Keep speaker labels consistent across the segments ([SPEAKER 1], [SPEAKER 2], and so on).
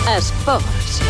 [SPEAKER 1] Esports.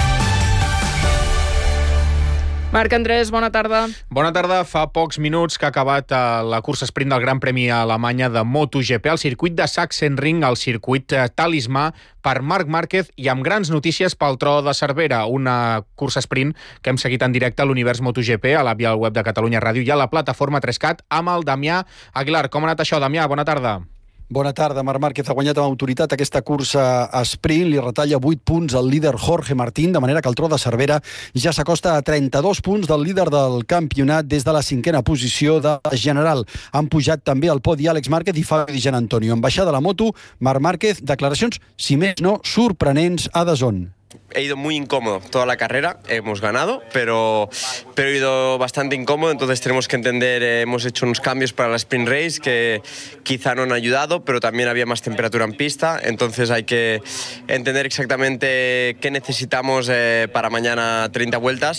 [SPEAKER 2] Marc Andrés, bona tarda.
[SPEAKER 3] Bona tarda. Fa pocs minuts que ha acabat la cursa sprint del Gran Premi a Alemanya de MotoGP al circuit de Sachsenring, al circuit talismà per Marc Márquez, i amb grans notícies pel tro de Cervera, una cursa sprint que hem seguit en directe a l'Univers MotoGP, a l'àpp i al web de Catalunya Ràdio i a la plataforma 3CAT amb el Damià Aguilar. Com ha anat això, Damià? Bona tarda.
[SPEAKER 4] Bona tarda. Marc Márquez ha guanyat amb autoritat aquesta cursa a sprint, li retalla 8 punts al líder Jorge Martín, de manera que el tro de Cervera ja s'acosta a 32 punts del líder del campionat des de la 5a posició de general. Han pujat també al podi Àlex Márquez i Fabio Di Giannantonio. En baixada de la moto, Marc Márquez, declaracions, si més no, sorprenents a DAZN.
[SPEAKER 5] He ido muy incómodo toda la carrera, hemos ganado, pero he ido bastante incómodo, entonces tenemos que entender, hemos hecho unos cambios para la sprint race que quizá no han ayudado, pero también había más temperatura en pista, entonces hay que entender exactamente qué necesitamos para mañana 30 vueltas.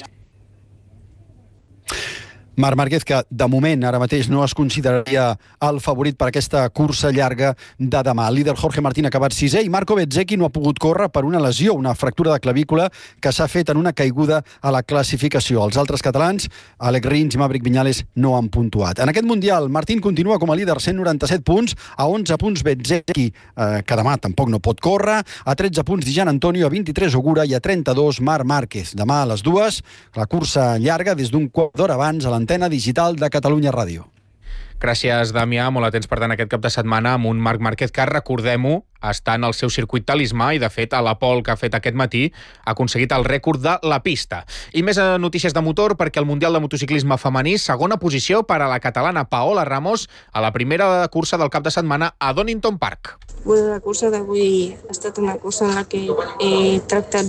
[SPEAKER 4] Marc Márquez, que de moment, ara mateix, no es consideraria el favorit per aquesta cursa llarga de demà. El líder Jorge Martín ha acabat 6è i Marco Bezzecchi no ha pogut córrer per una lesió, una fractura de clavícula que s'ha fet en una caiguda a la classificació. Els altres catalans, Alex Rins i Maverick Viñales, no han puntuat. En aquest Mundial, Martín continua com a líder, 197 punts, a 11 punts Bezzecchi, que demà tampoc no pot córrer, a 13 punts Di Giannantonio, a 23 Ogura i a 32 Marc Márquez. Demà a les 2, la cursa llarga des d'un quart d'hora abans a l'antena digital de Catalunya Ràdio.
[SPEAKER 3] Gràcies, Damià. Molt atents, per tant, aquest cap de setmana amb un Marc Márquez que, recordem-ho, està en el seu circuit talismà i, de fet, a la pole que ha fet aquest matí ha aconseguit el rècord de la pista. I més notícies de motor, perquè el Mundial de Motociclisme femení, segona posició per a la catalana Paola Ramos a la primera cursa del cap de setmana a Donington Park.
[SPEAKER 6] Bueno, la cursa d'avui ha estat una cursa en la que he tractat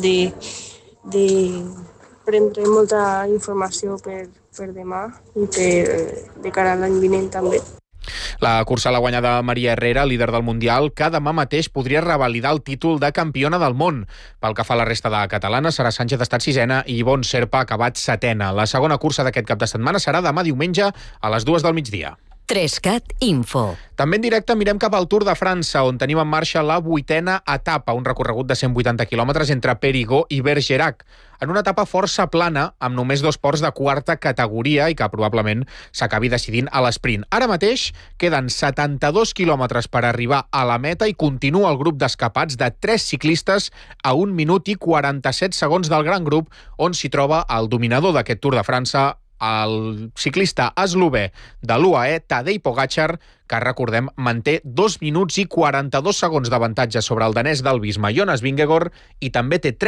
[SPEAKER 6] de prendre molta informació per demà i de cara a l'any vinent també.
[SPEAKER 3] La cursa l'ha guanyada Maria Herrera, líder del Mundial, que demà mateix podria revalidar el títol de campiona del món. Pel que fa a la resta de catalanes, Sara Sánchez ha estat 6a i Ivonne Serpa ha acabat 7a. La segona cursa d'aquest cap de setmana serà demà diumenge a les 2 del migdia.
[SPEAKER 1] 3CAT Info.
[SPEAKER 3] També en directe mirem cap al Tour de França, on tenim en marxa la 8a etapa, un recorregut de 180 quilòmetres entre Périgueux i Bergerac, en una etapa força plana, amb només 2 ports de quarta categoria i que probablement s'acabi decidint a l'esprint. Ara mateix queden 72 quilòmetres per arribar a la meta i continua el grup d'escapats de 3 ciclistes a 1 minut i 47 segons del gran grup, on s'hi troba el dominador d'aquest Tour de França, el ciclista eslové de l'UAE, Tadej Pogačar, que, recordem, manté 2 minuts i 42 segons d'avantatge sobre el danès d'Albisma, Jonas Vingegaard, i també té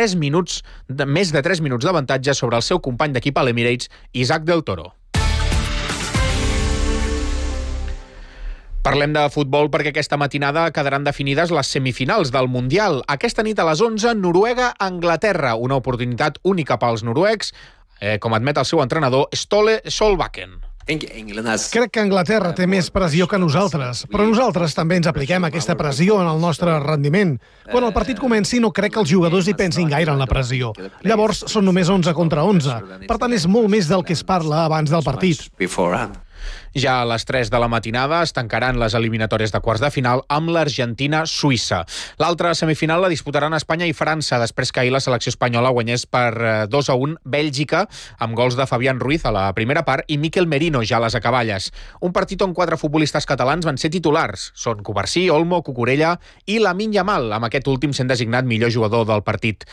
[SPEAKER 3] més de 3 minuts d'avantatge sobre el seu company d'equip a l'Emirates, Isaac del Toro. Parlem de futbol perquè aquesta matinada quedaran definides les semifinals del Mundial. Aquesta nit a les 11, Noruega-Anglaterra, una oportunitat única pels noruecs, com admet el seu entrenador, Ståle Solbakken.
[SPEAKER 7] Crec que Anglaterra té més pressió que nosaltres, però nosaltres també ens apliquem aquesta pressió en el nostre rendiment. Quan el partit comenci no crec que els jugadors hi pensin gaire en la pressió. Llavors són només 11 contra 11. Per tant, és molt més del que es parla abans del partit.
[SPEAKER 3] Ja a les 3 de la matinada es tancaran les eliminatòries de quarts de final amb l'Argentina-Suïssa. L'altra semifinal la disputaran Espanya i França, després que ahir la selecció espanyola guanyés per 2-1 Bèlgica, amb gols de Fabián Ruiz a la primera part i Miquel Merino ja a les acaballes. Un partit on 4 futbolistes catalans van ser titulars. Són Covarsí, Olmo, Cucurella i Lamine Yamal, amb aquest últim sent designat millor jugador del partit.